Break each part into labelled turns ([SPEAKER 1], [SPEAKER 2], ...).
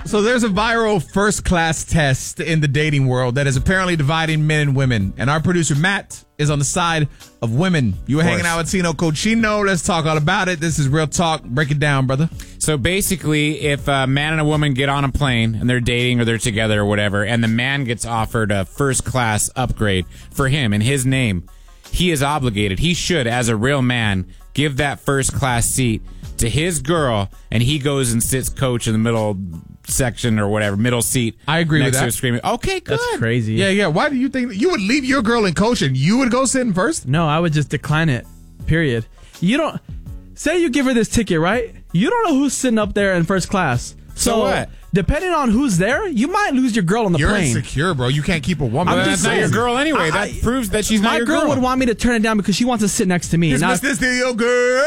[SPEAKER 1] So there's a viral first-class test in the dating world that is apparently dividing men and women. And our producer, Matt, is on the side of women. You were hanging out with Tino Cochino. Let's talk all about it. This is Real Talk. Break it down, brother.
[SPEAKER 2] So basically, if a man and a woman get on a plane and they're dating or they're together or whatever, and the man gets offered a first-class upgrade for him in his name, he is obligated. He should, as a real man, give that first-class seat to his girl, and he goes and sits coach in the middle section or whatever, middle seat.
[SPEAKER 1] I agree with
[SPEAKER 2] next
[SPEAKER 1] that.
[SPEAKER 2] to her screaming, okay, good.
[SPEAKER 3] That's crazy.
[SPEAKER 1] Yeah. Why do you think you would leave your girl in coach and you would go sit in first?
[SPEAKER 3] No, I would just decline it. Period. You don't say you give her this ticket, right? You don't know who's sitting up there in first class.
[SPEAKER 2] So what?
[SPEAKER 3] Depending on who's there, you might lose your girl on the
[SPEAKER 1] You're
[SPEAKER 3] plane.
[SPEAKER 1] insecure, bro. You can't keep a woman.
[SPEAKER 3] I'm
[SPEAKER 2] But
[SPEAKER 3] just
[SPEAKER 2] that's not your
[SPEAKER 3] saying.
[SPEAKER 2] girl anyway. That proves that she's not
[SPEAKER 3] My
[SPEAKER 2] your
[SPEAKER 3] girl would want me to turn it down because she wants to sit next to me. Now,
[SPEAKER 1] This still your girl.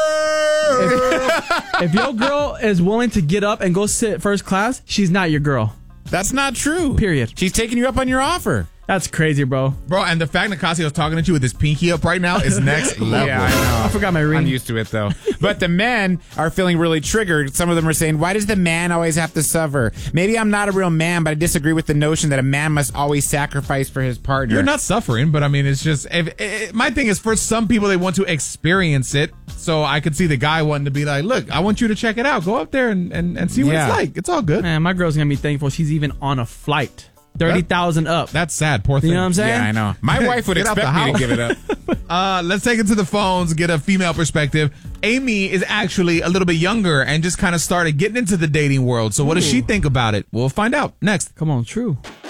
[SPEAKER 3] if your girl is willing to get up and go sit first class, she's not your girl.
[SPEAKER 2] That's not true.
[SPEAKER 3] Period.
[SPEAKER 2] She's taking you up on your offer.
[SPEAKER 3] That's crazy, bro.
[SPEAKER 1] Bro, and the fact that Casio's talking at you with his pinky up right now is next level.
[SPEAKER 2] Yeah, I know.
[SPEAKER 3] I forgot my ring.
[SPEAKER 2] I'm used to it, though. But the men are feeling really triggered. Some of them are saying, why does the man always have to suffer? Maybe I'm not a real man, but I disagree with the notion that a man must always sacrifice for his partner.
[SPEAKER 1] You're not suffering, but I mean, it's just my thing is for some people they want to experience it. So I could see the guy wanting to be like, look, I want you to check it out. Go up there and see what it's like. It's all good.
[SPEAKER 3] Man, my girl's going to be thankful she's even on a flight. 30,000 up.
[SPEAKER 1] That's sad. Poor thing.
[SPEAKER 3] You know what I'm saying?
[SPEAKER 2] Yeah, I know. My wife would
[SPEAKER 1] Get out the
[SPEAKER 2] expect me to
[SPEAKER 1] house.
[SPEAKER 2] give it up.
[SPEAKER 1] Let's take it to the phones, get a female perspective. Amy is actually a little bit younger and just kind of started getting into the dating world. So what does she think about it? We'll find out next.
[SPEAKER 3] Come on, true.